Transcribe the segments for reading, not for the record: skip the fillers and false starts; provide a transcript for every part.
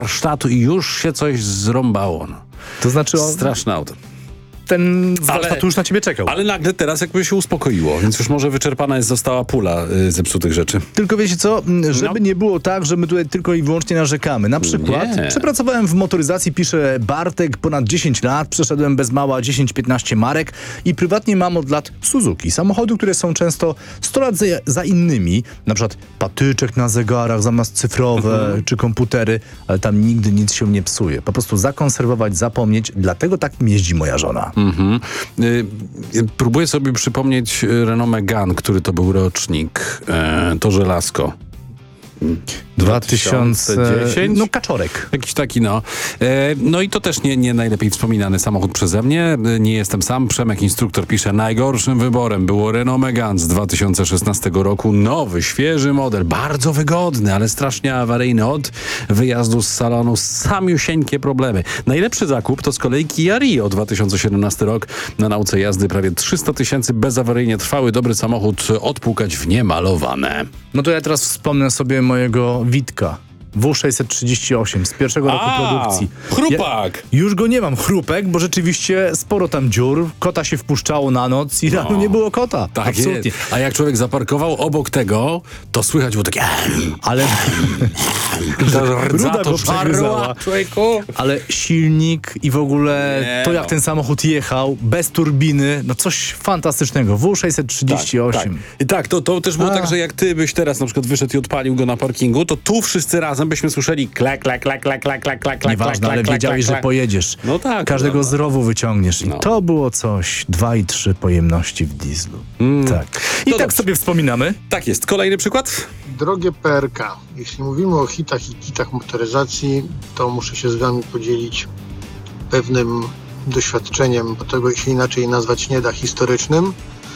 warsztatu i już się coś zrąbało. No. To znaczy Straszne auto. ten warsztat już na ciebie czekał. Ale nagle teraz jakby się uspokoiło, więc już może wyczerpana została pula zepsutych rzeczy. Tylko wiecie co, żeby nie było tak, że my tutaj tylko i wyłącznie narzekamy. Na przykład przepracowałem w motoryzacji, pisze Bartek, ponad 10 lat, przeszedłem bez mała 10-15 marek i prywatnie mam od lat Suzuki. Samochody, które są często 100 lat za innymi, na przykład patyczek na zegarach zamiast cyfrowe czy komputery, ale tam nigdy nic się nie psuje. Po prostu zakonserwować, zapomnieć, dlatego tak mi jeździ moja żona. Próbuję sobie przypomnieć Renault Megane, który to był rocznik. To żelazko. 2010? No kaczorek. Jakiś taki, no. No i to też nie najlepiej wspominany samochód przeze mnie. Nie jestem sam. Przemek, instruktor, pisze: najgorszym wyborem było Renault Megane z 2016 roku. Nowy, świeży model. Bardzo wygodny, ale strasznie awaryjny. Od wyjazdu z salonu samiusieńkie problemy. Najlepszy zakup to z kolei Kia Rio 2017 rok. Na nauce jazdy prawie 300 000, bezawaryjnie trwały. Dobry samochód, odpłukać w niemalowane. No to ja teraz wspomnę sobie mojego Witka. W638 z pierwszego roku produkcji. Chrupak! Już go nie mam, chrupek, bo rzeczywiście sporo tam dziur, kota się wpuszczało na noc i rano nie było kota. Tak, absolutnie. A jak człowiek zaparkował obok tego, to słychać było takie... Ale ruda go przegryzała. Ale silnik i w ogóle jak ten samochód jechał, bez turbiny, no coś fantastycznego. W638. Tak, to też było tak, że jak ty byś teraz na przykład wyszedł i odpalił go na parkingu, to tu wszyscy razem byśmy słyszeli klak, klak, klak, klak, klak, klak, klak, klak. Nieważne, ale wiedziałeś, że pojedziesz. No tak. Każdego z rowu wyciągniesz. I to było coś. 2,3 pojemności w dieslu. Tak. I tak sobie wspominamy. Tak jest. Kolejny przykład? Drogie PRK, jeśli mówimy o hitach i kitach motoryzacji, to muszę się z wami podzielić pewnym doświadczeniem, bo tego się inaczej nazwać nie da, historycznym.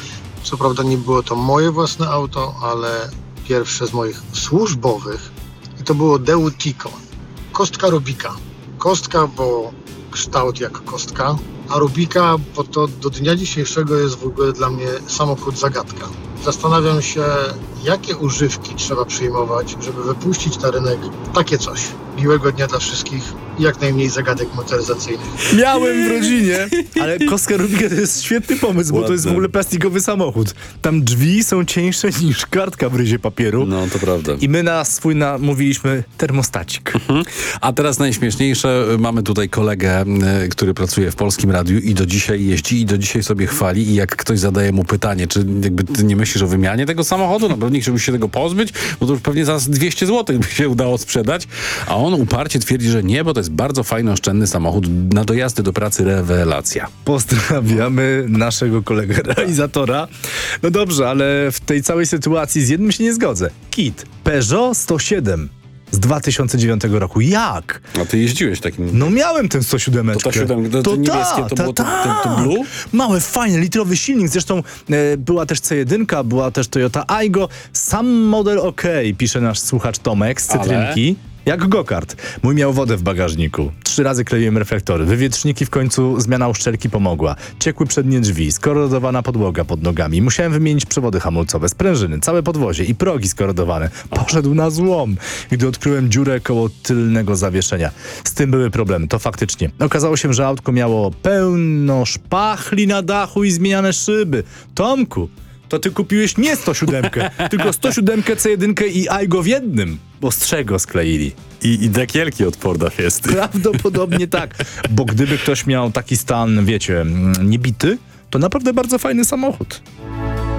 Co prawda nie było to moje własne auto, ale pierwsze z moich służbowych i to było Deu Tico. Kostka Rubika. Kostka, bo kształt jak kostka, a Rubika, bo to do dnia dzisiejszego jest w ogóle dla mnie samochód zagadka. Zastanawiam się, jakie używki trzeba przyjmować, żeby wypuścić na rynek takie coś. Miłego dnia dla wszystkich i jak najmniej zagadek motoryzacyjnych. Miałem w rodzinie, ale kostka Rubika to jest świetny pomysł, bo to jest w ogóle plastikowy samochód. Tam drzwi są cieńsze niż kartka w ryzie papieru. No, to prawda. I my na swój mówiliśmy termostacik. A teraz najśmieszniejsze, mamy tutaj kolegę, który pracuje w Polskim Radiu i do dzisiaj jeździ i do dzisiaj sobie chwali i jak ktoś zadaje mu pytanie, czy jakby ty nie myślisz o wymianie tego samochodu, na pewno chciałbyś się tego pozbyć, bo to już pewnie za 200 zł by się udało sprzedać, a on uparcie twierdzi, że nie, bo to jest bardzo fajny, oszczędny samochód na dojazdy do pracy, rewelacja. Pozdrawiamy naszego kolegę realizatora. No dobrze, ale w tej całej sytuacji z jednym się nie zgodzę. Kit Peugeot 107 z 2009 roku. Jak? A ty jeździłeś takim... No miałem ten 107. To ta siódemka, to niebieskie, to było to blue? Małe, fajne, litrowy silnik. Zresztą była też C1, była też Toyota Aygo. Sam model pisze nasz słuchacz Tomek z Cytrynki. Jak go-kart. Mój miał wodę w bagażniku. 3 razy kleiłem reflektory. Wywietrzniki, w końcu zmiana uszczelki pomogła. Ciekły przednie drzwi, skorodowana podłoga pod nogami. Musiałem wymienić przewody hamulcowe, sprężyny, całe podwozie i progi skorodowane. Poszedł na złom, gdy odkryłem dziurę koło tylnego zawieszenia. Z tym były problemy, to faktycznie. Okazało się, że autko miało pełno szpachli na dachu i zmieniane szyby. Tomku, to ty kupiłeś nie 107, tylko 107 C1 i Aygo w jednym, bo z czego skleili. I dekielki od Forda Fiesty. Prawdopodobnie tak, bo gdyby ktoś miał taki stan, wiecie, niebity, to naprawdę bardzo fajny samochód.